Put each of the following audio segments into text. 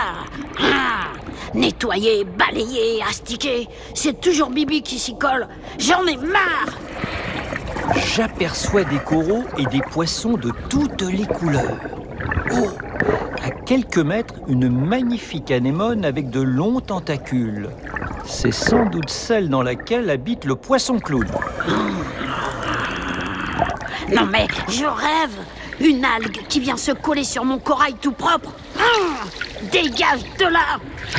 Nettoyer, balayer, astiquer, c'est toujours Bibi qui s'y colle. J'en ai marre. J'aperçois des coraux et des poissons de toutes les couleurs. Oh! À quelques mètres, une magnifique anémone avec de longs tentacules. C'est sans doute celle dans laquelle habite le poisson clown. Non mais, je rêve. Une algue qui vient se coller sur mon corail tout propre. Dégage de là.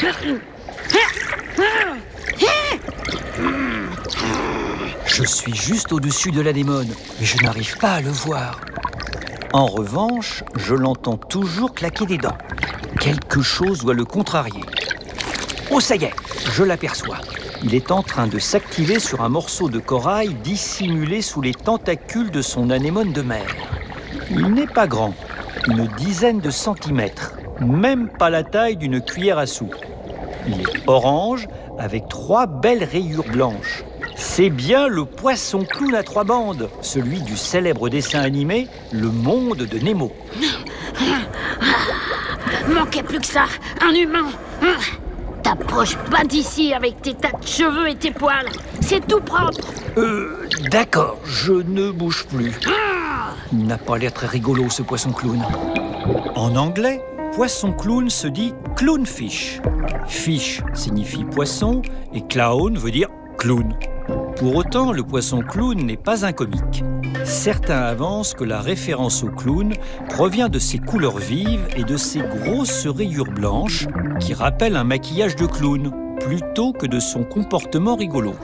Je suis juste au-dessus de l'anémone, mais je n'arrive pas à le voir. En revanche, je l'entends toujours claquer des dents. Quelque chose doit le contrarier. Oh, ça y est, je l'aperçois. Il est en train de s'activer sur un morceau de corail dissimulé sous les tentacules de son anémone de mer. Il n'est pas grand, une dizaine de centimètres, même pas la taille d'une cuillère à soupe. Il est orange avec 3 belles rayures blanches. C'est bien le poisson clown à 3 bandes, celui du célèbre dessin animé Le Monde de Nemo. Manquait plus que ça, un humain. T'approches pas d'ici avec tes tas de cheveux et tes poils. C'est tout propre. D'accord, je ne bouge plus. Il n'a pas l'air très rigolo, ce poisson clown. En anglais, poisson clown se dit clownfish. Fish signifie poisson et clown veut dire clown. Pour autant, le poisson clown n'est pas un comique. Certains avancent que la référence au clown provient de ses couleurs vives et de ses grosses rayures blanches qui rappellent un maquillage de clown, plutôt que de son comportement rigolo.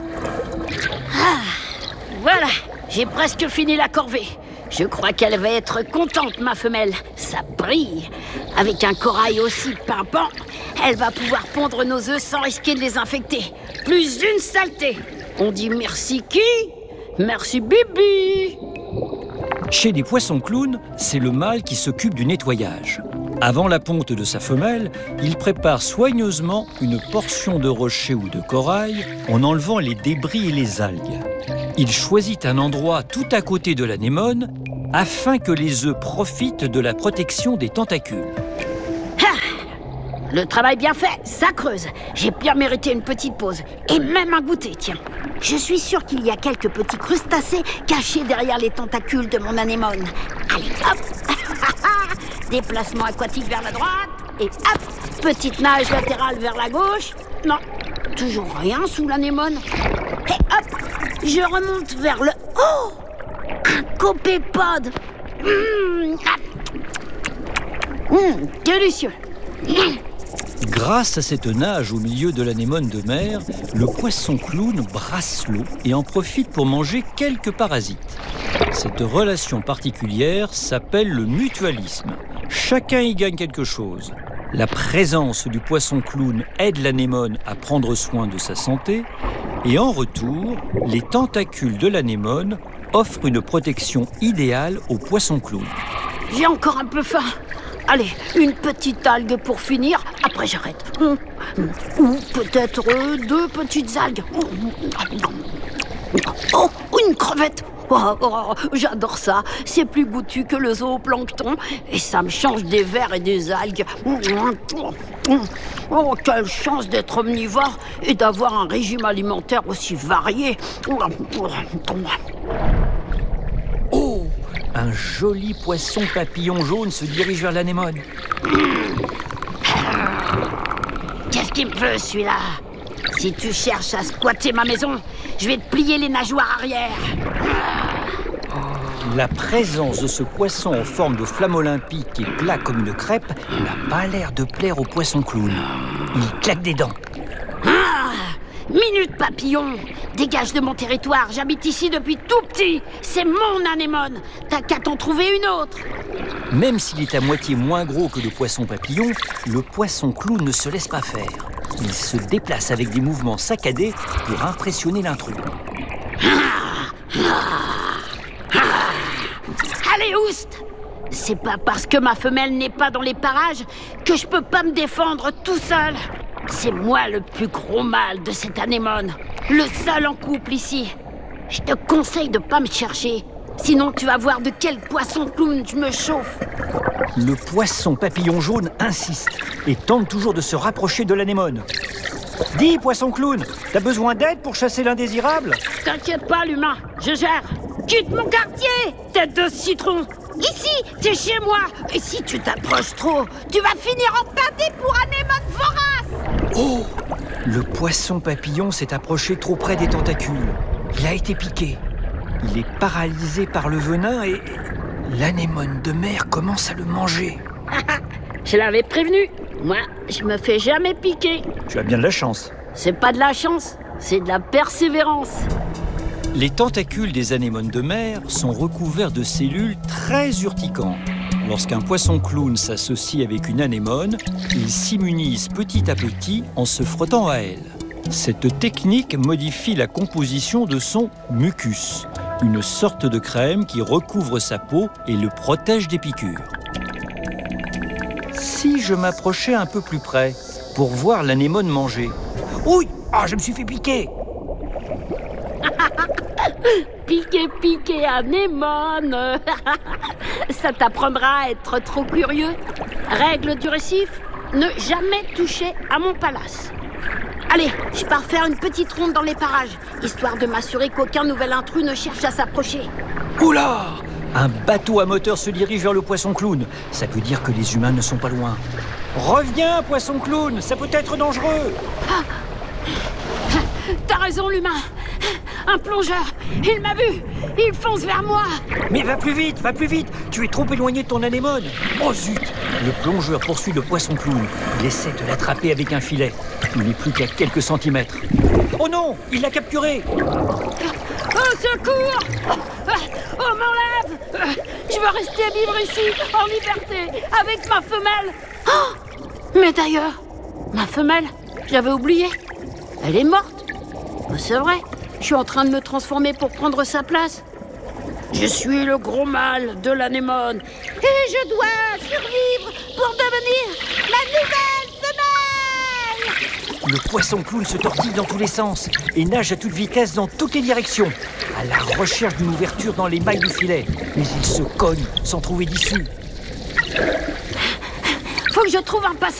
Voilà, j'ai presque fini la corvée. Je crois qu'elle va être contente, ma femelle. Ça brille. Avec un corail aussi pimpant, elle va pouvoir pondre nos œufs sans risquer de les infecter. Plus d'une saleté. On dit merci qui? Merci Bibi. Chez les poissons clowns, c'est le mâle qui s'occupe du nettoyage. Avant la ponte de sa femelle, il prépare soigneusement une portion de rocher ou de corail en enlevant les débris et les algues. Il choisit un endroit tout à côté de l'anémone afin que les œufs profitent de la protection des tentacules. Le travail bien fait, ça creuse. J'ai bien mérité une petite pause. Et même un goûter, tiens. Je suis sûre qu'il y a quelques petits crustacés cachés derrière les tentacules de mon anémone. Allez, hop. Déplacement aquatique vers la droite. Et hop, petite nage latérale vers la gauche. Non, toujours rien sous l'anémone. Et hop, je remonte vers le... Oh, un copépode. Délicieux. Grâce à cette nage au milieu de l'anémone de mer, le poisson clown brasse l'eau et en profite pour manger quelques parasites. Cette relation particulière s'appelle le mutualisme. Chacun y gagne quelque chose. La présence du poisson clown aide l'anémone à prendre soin de sa santé et en retour, les tentacules de l'anémone offrent une protection idéale au poisson clown. J'ai encore un peu faim. Allez, une petite algue pour finir, après j'arrête. Ou peut-être 2 petites algues. Oh, une crevette. Oh, j'adore ça. C'est plus goûtu que le zooplancton et ça me change des vers et des algues. Oh, quelle chance d'être omnivore et d'avoir un régime alimentaire aussi varié. Oh, un joli poisson papillon jaune se dirige vers l'anémone. Qu'est-ce qu'il me veut, celui-là? Si tu cherches à squatter ma maison, je vais te plier les nageoires arrière. La présence de ce poisson en forme de flamme olympique et plat comme une crêpe n'a pas l'air de plaire au poisson clown. Il claque des dents. Minute papillon, dégage de mon territoire, j'habite ici depuis tout petit. C'est mon anémone, t'as qu'à t'en trouver une autre. Même s'il est à moitié moins gros que le poisson papillon, le poisson clown ne se laisse pas faire. Il se déplace avec des mouvements saccadés pour impressionner l'intrus. Allez, oust! C'est pas parce que ma femelle n'est pas dans les parages que je peux pas me défendre tout seul. C'est moi le plus gros mâle de cette anémone, le seul en couple ici. Je te conseille de pas me chercher, sinon tu vas voir de quel poisson clown je me chauffe. Le poisson papillon jaune insiste et tente toujours de se rapprocher de l'anémone. Dis, poisson clown, t'as besoin d'aide pour chasser l'indésirable? T'inquiète pas, l'humain, je gère. Quitte mon quartier, tête de citron. Ici, t'es chez moi. Et si tu t'approches trop, tu vas finir empâté pour anémone vorace. Oh! Le poisson papillon s'est approché trop près des tentacules. Il a été piqué. Il est paralysé par le venin et l'anémone de mer commence à le manger. Je l'avais prévenu. Moi, je me fais jamais piquer. Tu as bien de la chance. C'est pas de la chance, c'est de la persévérance. Les tentacules des anémones de mer sont recouverts de cellules très urticantes. Lorsqu'un poisson clown s'associe avec une anémone, il s'immunise petit à petit en se frottant à elle. Cette technique modifie la composition de son mucus, une sorte de crème qui recouvre sa peau et le protège des piqûres. Si je m'approchais un peu plus près pour voir l'anémone manger. Ouille! Ah, je me suis fait piquer! Piquer, anémone. Ça t'apprendra à être trop curieux. Règle du récif, ne jamais toucher à mon palace. Allez, je pars faire une petite ronde dans les parages, histoire de m'assurer qu'aucun nouvel intrus ne cherche à s'approcher. Oula! Un bateau à moteur se dirige vers le poisson clown. Ça veut dire que les humains ne sont pas loin. Reviens, poisson clown, ça peut être dangereux. T'as raison, l'humain. Un plongeur, il m'a vu. Il fonce vers moi. Mais va plus vite, tu es trop éloigné de ton anémone. Oh zut! Le plongeur poursuit le poisson clown. Il essaie de l'attraper avec un filet. Il n'est plus qu'à quelques centimètres. Oh non! Il l'a capturé! Au secours! On m'enlève! Je veux rester vivre ici, en liberté, avec ma femelle. Oh! Mais d'ailleurs, ma femelle, j'avais oublié. Elle est morte. C'est vrai, je suis en train de me transformer pour prendre sa place. Je suis le gros mâle de l'anémone. Et je dois survivre pour devenir ma nouvelle femelle! Le poisson clown se tortille dans tous les sens et nage à toute vitesse dans toutes les directions, à la recherche d'une ouverture dans les mailles du filet. Mais il se cogne sans trouver d'issue. Faut que je trouve un passage.